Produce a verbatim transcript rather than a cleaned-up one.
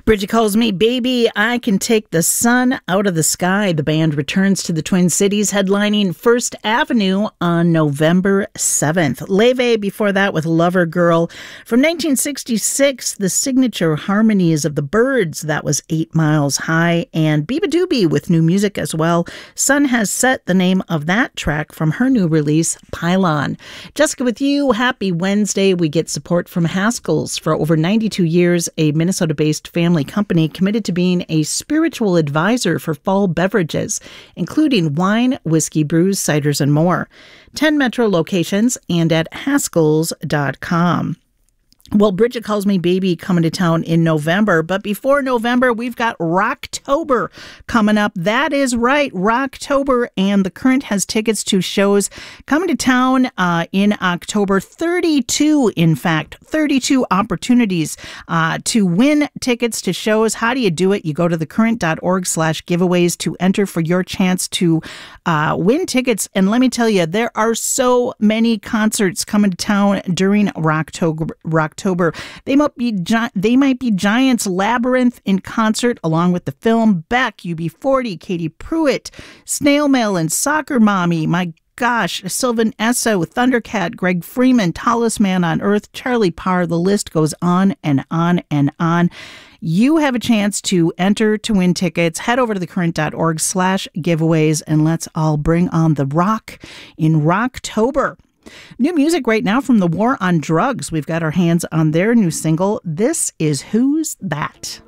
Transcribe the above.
Bridget calls me baby. I can take the sun out of the sky. The band returns to the Twin Cities, headlining First Avenue on November seventh. Leve before that with Lover Girl. From nineteen sixty-six, the signature harmonies of the Byrds. That was Eight Miles High. And Biba Doobie with new music as well. Sun Has Set, the name of that track from her new release, Pylon. Jessica with you. Happy Wednesday. We get support from Haskell's. For over ninety-two years, a Minnesota-based family company committed to being a spiritual advisor for fall beverages, including wine, whiskey, brews, ciders, and more. ten Metro locations and at haskells dot com. Well, Bridget Calls Me Baby coming to town in November. But before November, we've got Rocktober coming up. That is right, Rocktober. And The Current has tickets to shows coming to town uh, in October. thirty-two, in fact, thirty-two opportunities uh, to win tickets to shows. How do you do it? You go to thecurrent.org slash giveaways to enter for your chance to uh, win tickets. And let me tell you, there are so many concerts coming to town during Rocktober. Rocktober. October. They might be gi- they might be Giants. Labyrinth in concert along with the film, Beck, U B forty, Katie Pruitt, Snail Mail and Soccer Mommy. My gosh, Sylvan Esso, Thundercat, Greg Freeman, Tallest Man on Earth, Charlie Parr. The list goes on and on and on. You have a chance to enter to win tickets. Head over to thecurrent.org slash giveaways and let's all bring on the rock in Rocktober. New music right now from The War on Drugs. We've got our hands on their new single. This is Who's That?